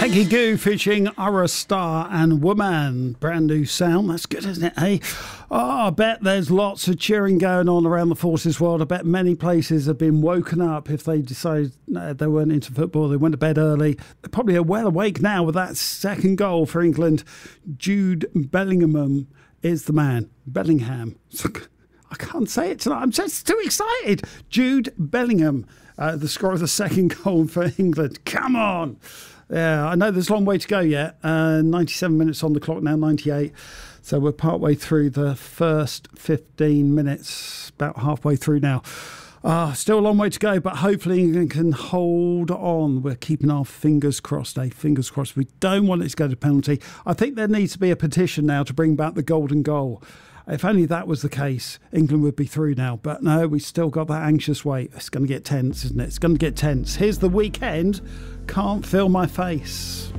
Peggy Gou featuring Ira Star and Woman. Brand new sound. That's good, isn't it, hey? Oh, I bet there's lots of cheering going on around the Forces world. I bet many places have been woken up if they decided they weren't into football. They went to bed early. They're probably well awake now with that second goal for England. Jude Bellingham is the man. Bellingham. I can't say it tonight. I'm just too excited. Jude Bellingham, the scorer of the second goal for England. Come on. Yeah, I know there's a long way to go yet. 97 minutes on the clock now, 98. So we're partway through the first 15 minutes, about halfway through now. Still a long way to go, but hopefully England can hold on. We're keeping our fingers crossed, Fingers crossed. We don't want it to go to penalty. I think there needs to be a petition now to bring back the golden goal. If only that was the case, England would be through now. But no, we still got that anxious wait. It's going to get tense, isn't it? It's going to get tense. Here's The Weekend. Can't Feel My Face.